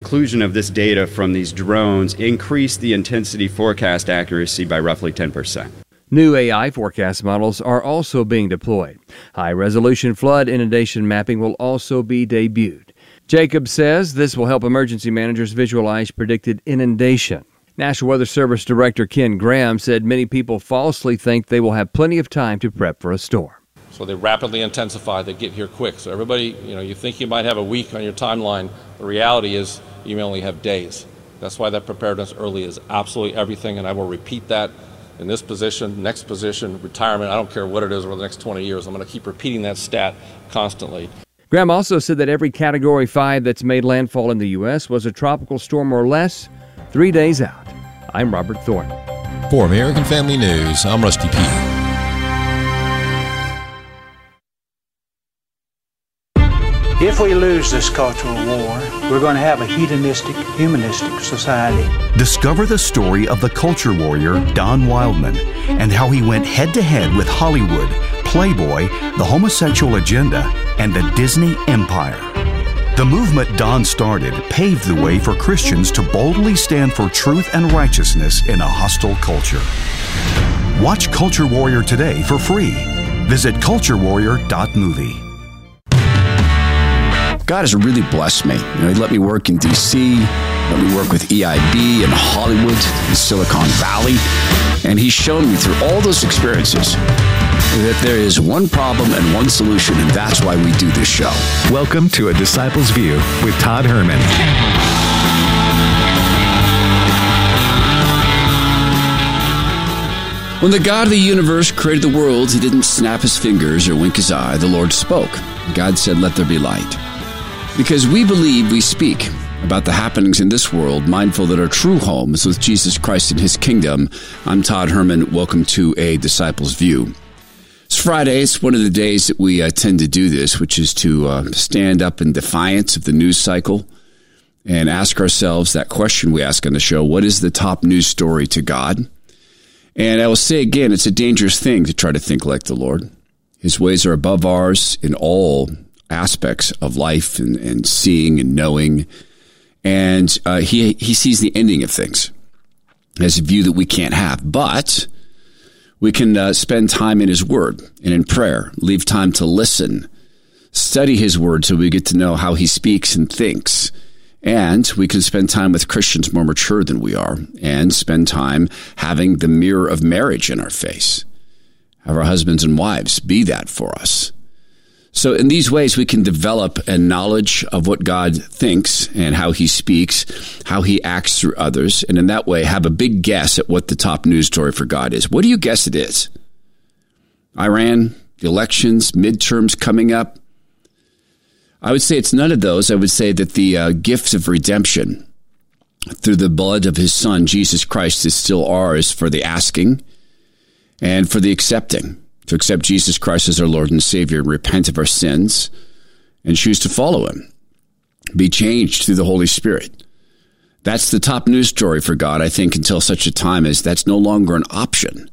inclusion of this data from these drones increased the intensity forecast accuracy by roughly 10%. New AI forecast models are also being deployed. High-resolution flood inundation mapping will also be debuted. Jacob says this will help emergency managers visualize predicted inundation. National Weather Service Director Ken Graham said many people falsely think they will have plenty of time to prep for a storm. So they rapidly intensify, they get here quick. So everybody, you think you might have a week on your timeline. The reality is you may only have days. That's why that preparedness early is absolutely everything, and I will repeat that in this position, next position, retirement. I don't care what it is over the next 20 years. I'm going to keep repeating that stat constantly. Graham also said that every Category 5 that's made landfall in the U.S. was a tropical storm or less 3 days out. I'm Robert Thornton. For American Family News, I'm Rusty Pugh. If we lose this cultural war, we're going to have a hedonistic, humanistic society. Discover the story of the culture warrior Don Wildman and how he went head-to-head with Hollywood, Playboy, the homosexual agenda, and the Disney empire. The movement Don started paved the way for Christians to boldly stand for truth and righteousness in a hostile culture. Watch Culture Warrior today for free. Visit culturewarrior.movie. God has really blessed me. He let me work in D.C., let me work with EIB in Hollywood, in Silicon Valley, and He's shown me through all those experiences that there is one problem and one solution, and that's why we do this show. Welcome to A Disciple's View with Todd Herman. When the God of the universe created the world, He didn't snap His fingers or wink His eye. The Lord spoke. God said, "Let there be light." Because we believe we speak about the happenings in this world, mindful that our true home is with Jesus Christ and His kingdom. I'm Todd Herman. Welcome to A Disciple's View. It's Friday. It's one of the days that we tend to do this, which is to stand up in defiance of the news cycle and ask ourselves that question we ask on the show: what is the top news story to God? And I will say again, it's a dangerous thing to try to think like the Lord. His ways are above ours in all aspects of life and seeing and knowing. And he sees the ending of things as a view that we can't have. But we can spend time in His Word and in prayer, leave time to listen, study His Word so we get to know how He speaks and thinks. And we can spend time with Christians more mature than we are and spend time having the mirror of marriage in our face. Have our husbands and wives be that for us. So in these ways, we can develop a knowledge of what God thinks and how He speaks, how He acts through others, and in that way have a big guess at what the top news story for God is. What do you guess it is? Iran, the elections, midterms coming up? I would say it's none of those. I would say that the gift of redemption through the blood of His Son, Jesus Christ, is still ours for the asking and for the accepting. To accept Jesus Christ as our Lord and Savior, repent of our sins, and choose to follow Him. Be changed through the Holy Spirit. That's the top news story for God, I think, until such a time as that's no longer an option.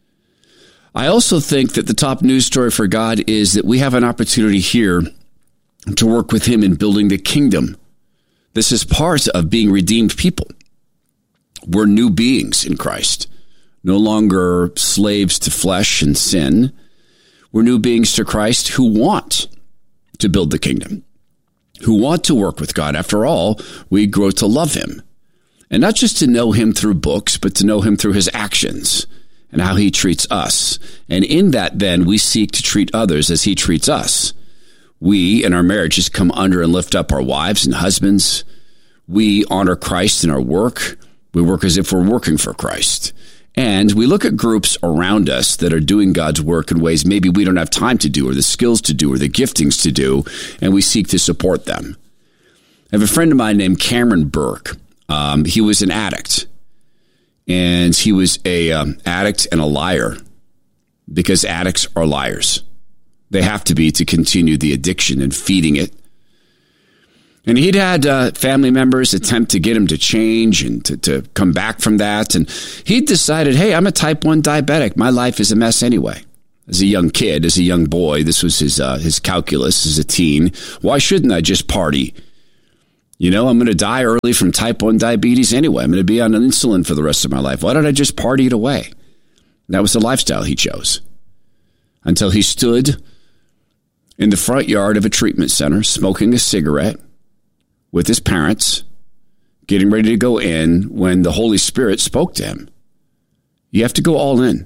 I also think that the top news story for God is that we have an opportunity here to work with Him in building the kingdom. This is part of being redeemed people. We're new beings in Christ. No longer slaves to flesh and sin. We're new beings to Christ who want to build the kingdom, who want to work with God. After all, we grow to love Him. And not just to know Him through books, but to know Him through His actions and how He treats us. And in that, then, we seek to treat others as He treats us. We, in our marriages, come under and lift up our wives and husbands. We honor Christ in our work. We work as if we're working for Christ. And we look at groups around us that are doing God's work in ways maybe we don't have time to do, or the skills to do, or the giftings to do, and we seek to support them. I have a friend of mine named Cameron Burke. He was an addict, and he was a addict and a liar, because addicts are liars. They have to be to continue the addiction and feeding it. And he'd had family members attempt to get him to change and to come back from that. And he decided, hey, I'm a type 1 diabetic. My life is a mess anyway. As a young kid, as a young boy, this was his calculus as a teen. Why shouldn't I just party? I'm going to die early from type 1 diabetes anyway. I'm going to be on insulin for the rest of my life. Why don't I just party it away? That was the lifestyle he chose. Until he stood in the front yard of a treatment center, smoking a cigarette with his parents, getting ready to go in when the Holy Spirit spoke to him. You have to go all in.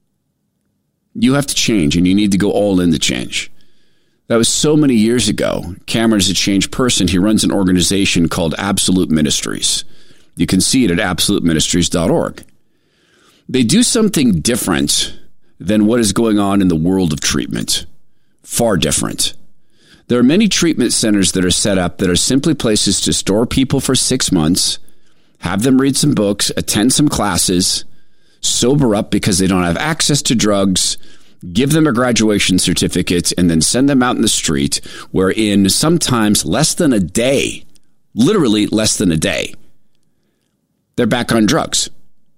You have to change, and you need to go all in to change. That was so many years ago. Cameron is a changed person. He runs an organization called Absolute Ministries. You can see it at absoluteministries.org. They do something different than what is going on in the world of treatment. Far different. There are many treatment centers that are set up that are simply places to store people for 6 months, have them read some books, attend some classes, sober up because they don't have access to drugs, give them a graduation certificate, and then send them out in the street where in sometimes less than a day, literally less than a day, they're back on drugs.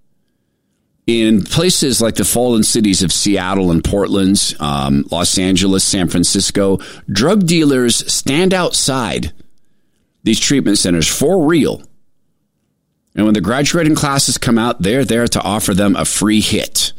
In places like the fallen cities of Seattle and Portland, Los Angeles, San Francisco, drug dealers stand outside these treatment centers for real. And when the graduating classes come out, they're there to offer them a free hit.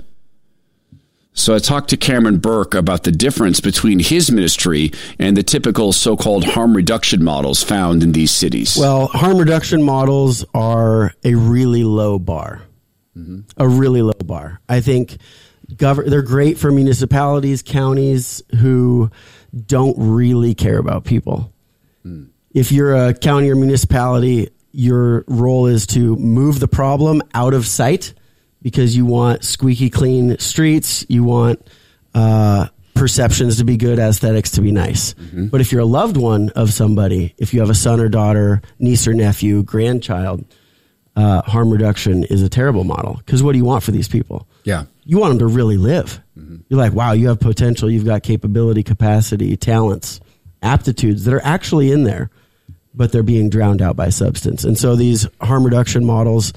So I talked to Cameron Burke about the difference between his ministry and the typical so-called harm reduction models found in these cities. Well, harm reduction models are a really low bar. A really low bar. I think they're great for municipalities, counties who don't really care about people. If you're a county or municipality, your role is to move the problem out of sight because you want squeaky clean streets. You want perceptions to be good, aesthetics to be nice. But if you're a loved one of somebody, if you have a son or daughter, niece or nephew, grandchild, harm reduction is a terrible model. Because what do you want for these people? Yeah. You want them to really live. You're like, wow, you have potential. You've got capability, capacity, talents, aptitudes that are actually in there, but they're being drowned out by substance. And so these harm reduction models,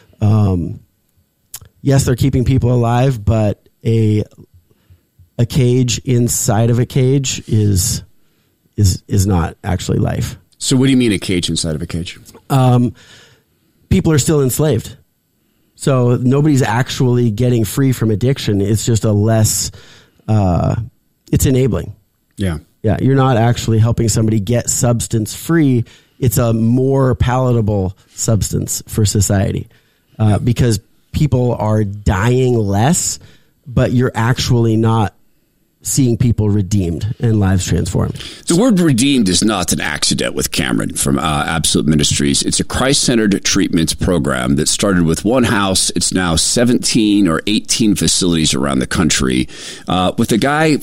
yes, they're keeping people alive, but a cage inside of a cage is not actually life. So what do you mean a cage inside of a cage? People are still enslaved. So nobody's actually getting free from addiction. It's just it's enabling. Yeah. Yeah. You're not actually helping somebody get substance free. It's a more palatable substance for society because people are dying less, but you're actually not seeing people redeemed and lives transformed. The word redeemed is not an accident with Cameron from Absolute Ministries. It's a Christ-centered treatment program that started with one house. It's now 17 or 18 facilities around the country with a guy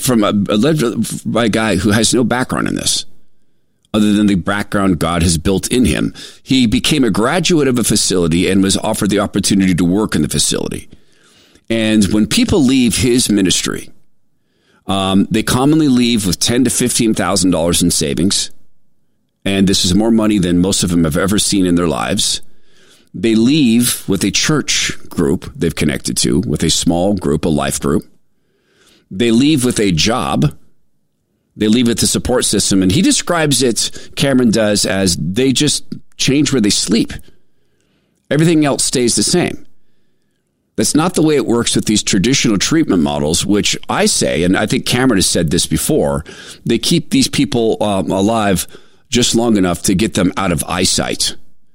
by a guy who has no background in this other than the background God has built in him. He became a graduate of a facility and was offered the opportunity to work in the facility. And when people leave his ministry, they commonly leave with $10,000 to $15,000 in savings. And this is more money than most of them have ever seen in their lives. They leave with a church group they've connected to, with a small group, a life group. They leave with a job. They leave with the support system. And he describes it, Cameron does, as they just change where they sleep. Everything else stays the same. That's not the way it works with these traditional treatment models, which I say, and I think Cameron has said this before, they keep these people alive just long enough to get them out of eyesight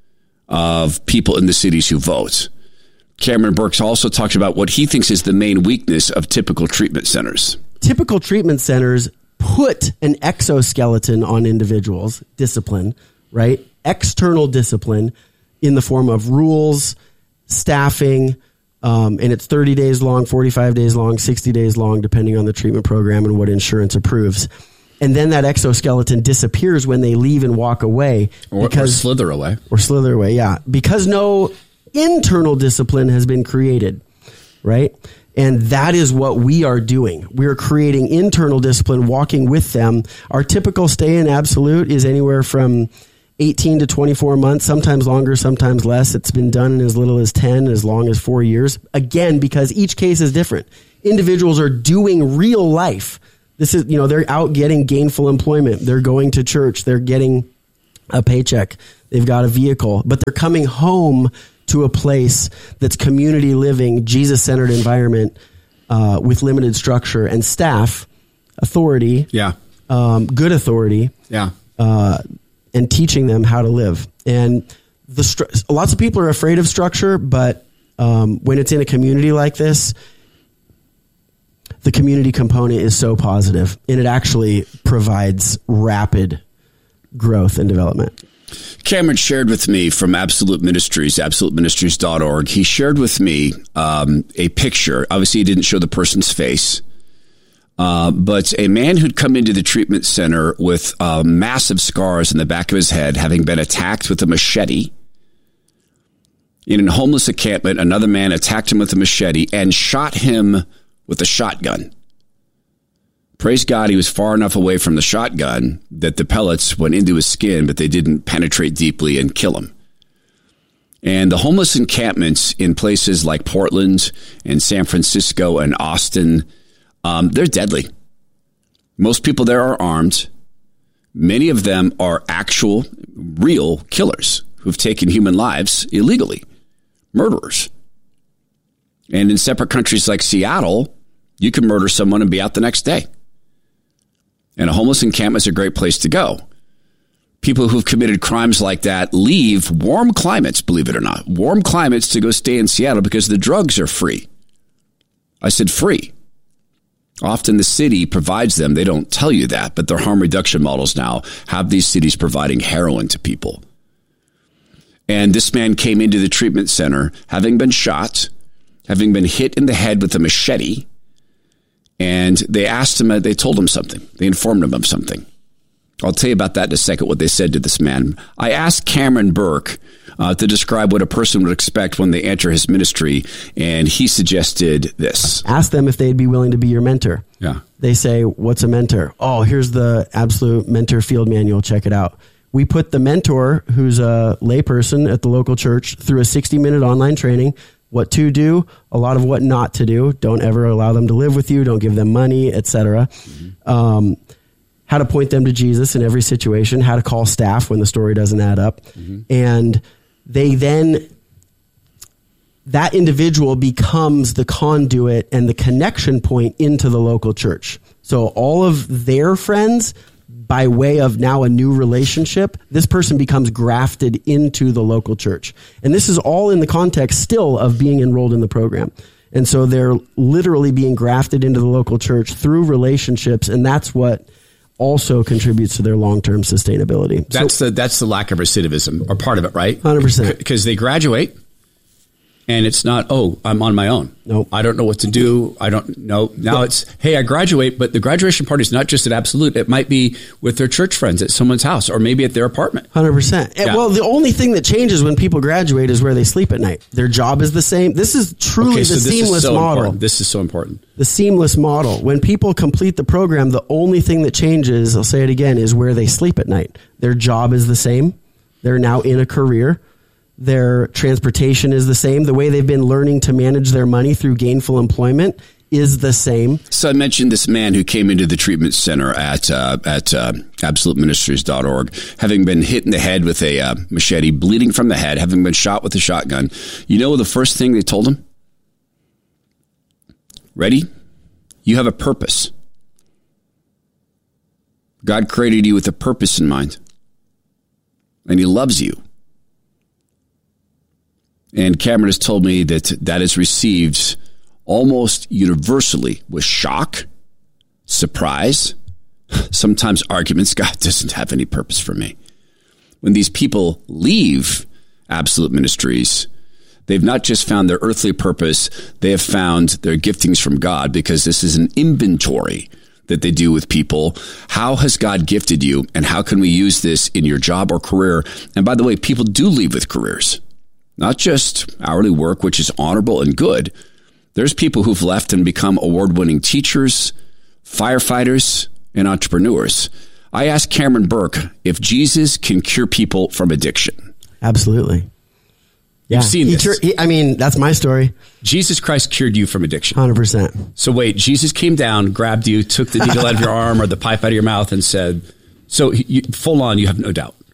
of people in the cities who vote. Cameron Burke also talks about what he thinks is the main weakness of typical treatment centers. Typical treatment centers put an exoskeleton on individuals, discipline, right? External discipline in the form of rules, staffing, and it's 30 days long, 45 days long, 60 days long, depending on the treatment program and what insurance approves. And then that exoskeleton disappears when they leave and walk away. Or slither away. Or slither away, yeah. Because no internal discipline has been created, right? And that is what we are doing. We're creating internal discipline, walking with them. Our typical stay in Absolute is anywhere from 18 to 24 months, sometimes longer, sometimes less. It's been done in as little as 10, as long as 4 years. Again, because each case is different. Individuals are doing real life. This is, they're out getting gainful employment. They're going to church. They're getting a paycheck. They've got a vehicle, but they're coming home to a place that's community living, Jesus-centered environment with limited structure and staff, authority, good authority, and teaching them how to live. And lots of people are afraid of structure, but when it's in a community like this, the community component is so positive, and it actually provides rapid growth and development. Cameron shared with me from Absolute Ministries, absoluteministries.org. He shared with me a picture. Obviously, he didn't show the person's face, but a man who'd come into the treatment center with massive scars in the back of his head, having been attacked with a machete. In a homeless encampment, another man attacked him with a machete and shot him with a shotgun. Praise God, he was far enough away from the shotgun that the pellets went into his skin, but they didn't penetrate deeply and kill him. And the homeless encampments in places like Portland and San Francisco and Austin, they're deadly. Most people there are armed. Many of them are actual, real killers who've taken human lives illegally, murderers. And in separate countries like Seattle, you can murder someone and be out the next day. And a homeless encampment is a great place to go. People who've committed crimes like that leave warm climates, believe it or not, warm climates to go stay in Seattle because the drugs are free. I said free. Often the city provides them. They don't tell you that, but their harm reduction models now have these cities providing heroin to people. And this man came into the treatment center having been shot, having been hit in the head with a machete. And they asked him, they told him something. They informed him of something. I'll tell you about that in a second, what they said to this man. I asked Cameron Burke to describe what a person would expect when they enter his ministry, and he suggested this. Ask them if they'd be willing to be your mentor. Yeah. They say, what's a mentor? Oh, here's the Absolute Mentor Field Manual. Check it out. We put the mentor, who's a layperson at the local church, through a 60-minute online training. What to do, a lot of what not to do. Don't ever allow them to live with you. Don't give them money, etc. Mm-hmm. How to point them to Jesus in every situation. How to call staff when the story doesn't add up. Mm-hmm. And that individual becomes the conduit and the connection point into the local church. So all of their friends, by way of now a new relationship, this person becomes grafted into the local church. And this is all in the context still of being enrolled in the program. And so they're literally being grafted into the local church through relationships, and that's what also contributes to their long-term sustainability. That's the lack of recidivism, or part of it, right? 100%. Because they graduate, and it's not, I'm on my own. Nope. I don't know what to do. I don't know. Now it's, hey, I graduate, but the graduation party is not just at Absolute. It might be with their church friends at someone's house, or maybe at their apartment. 100%. Yeah. Well, the only thing that changes when people graduate is where they sleep at night. Their job is the same. This is truly the seamless model. Important. This is so important. The seamless model. When people complete the program, the only thing that changes, I'll say it again, is where they sleep at night. Their job is the same. They're now in a career. Their transportation is the same. The way they've been learning to manage their money through gainful employment is the same. So I mentioned this man who came into the treatment center at absoluteministries.org, having been hit in the head with a machete, bleeding from the head, having been shot with a shotgun. You know the first thing they told him? Ready? You have a purpose. God created you with a purpose in mind, and he loves you. And Cameron has told me that is received almost universally with shock, surprise, sometimes arguments. God doesn't have any purpose for me. When these people leave Absolute Ministries, they've not just found their earthly purpose, they have found their giftings from God, because this is an inventory that they do with people. How has God gifted you, and how can we use this in your job or career? And by the way, people do leave with careers. Not just hourly work, which is honorable and good. There's people who've left and become award-winning teachers, firefighters, and entrepreneurs. I asked Cameron Burke if Jesus can cure people from addiction. Absolutely. Yeah. You've seen this. That's my story. Jesus Christ cured you from addiction. 100%. So wait, Jesus came down, grabbed you, took the needle out of your arm or the pipe out of your mouth and said, so full on, you have no doubt.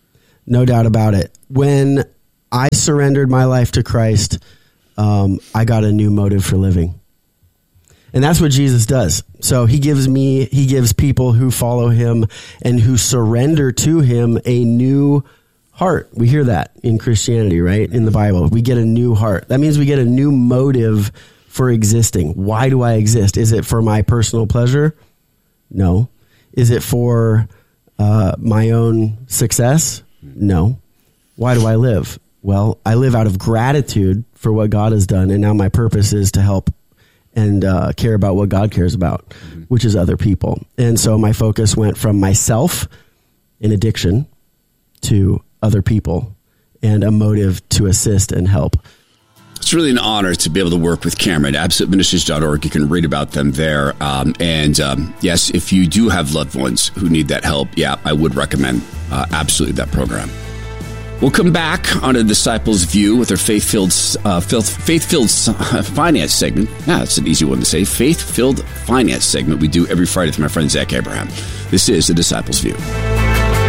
No doubt about it. When I surrendered my life to Christ, I got a new motive for living. And that's what Jesus does. So he gives people who follow him and who surrender to him a new heart. We hear that in Christianity, right? In the Bible, we get a new heart. That means we get a new motive for existing. Why do I exist? Is it for my personal pleasure? No. Is it for my own success? No. Why do I live? Well, I live out of gratitude for what God has done, and now my purpose is to help and care about what God cares about, which is other people. And so my focus went from myself in addiction to other people and a motive to assist and help. It's really an honor to be able to work with Cameron at absoluteministries.org. You can read about them there. Yes, if you do have loved ones who need that help, I would recommend absolutely that program. We'll come back on a Disciples View with our faith-filled finance segment. Yeah, that's an easy one to say. Faith-filled finance segment we do every Friday with my friend Zach Abraham. This is the Disciples View.